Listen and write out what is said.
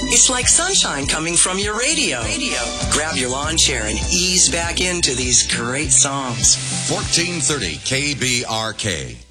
It's like sunshine coming from your radio. Grab your lawn chair and ease back into these great songs. 1430 KBRK.